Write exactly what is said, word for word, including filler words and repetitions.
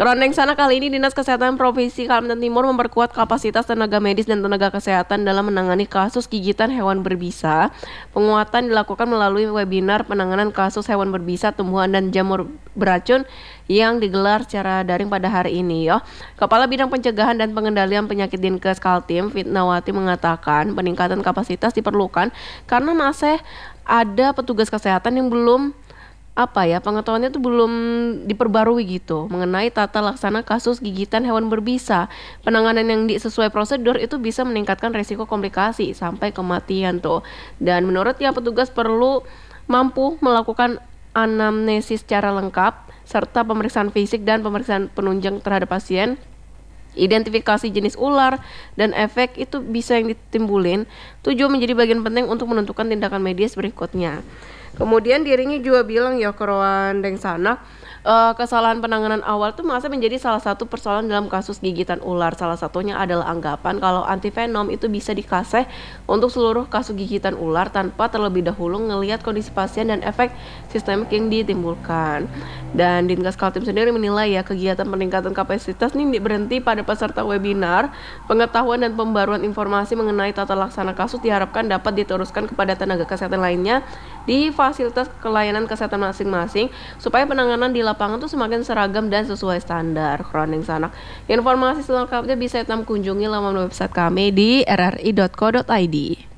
Kerondeng sana kali ini Dinas Kesehatan Provinsi Kalimantan Timur memperkuat kapasitas tenaga medis dan tenaga kesehatan dalam menangani kasus gigitan hewan berbisa. Penguatan dilakukan melalui webinar penanganan kasus hewan berbisa, tumbuhan dan jamur beracun yang digelar secara daring pada hari ini ya. Kepala Bidang Pencegahan dan Pengendalian Penyakit Dinkes Kaltim, Fitnawati mengatakan peningkatan kapasitas diperlukan karena masih ada petugas kesehatan yang belum apa ya pengetahuannya itu belum diperbarui gitu mengenai tata laksana kasus gigitan hewan berbisa. Penanganan yang di, sesuai prosedur itu bisa meningkatkan resiko komplikasi sampai kematian tuh. Dan menurutnya petugas perlu mampu melakukan anamnesis secara lengkap serta pemeriksaan fisik dan pemeriksaan penunjang terhadap pasien, identifikasi jenis ular dan efek itu bisa yang ditimbulin. Tujuan menjadi bagian penting untuk menentukan tindakan medis berikutnya. Kemudian dirinya juga bilang ya Kerondeng Sanak, uh, kesalahan penanganan awal tuh masih menjadi salah satu persoalan dalam kasus gigitan ular. Salah satunya adalah anggapan kalau antivenom itu bisa dikasih untuk seluruh kasus gigitan ular tanpa terlebih dahulu ngelihat kondisi pasien dan efek sistemik yang ditimbulkan. Dan Dinkes Kaltim sendiri menilai ya kegiatan peningkatan kapasitas ini berhenti pada peserta webinar. Pengetahuan dan pembaruan informasi mengenai tata laksana kasus diharapkan dapat diteruskan kepada tenaga kesehatan lainnya di fasilitas kelayanan kesehatan masing-masing supaya penanganan di lapangan itu semakin seragam dan sesuai standar. Kerondeng Sanak. Informasi selengkapnya bisa Etam kunjungi laman website kami di r r i dot co dot i d.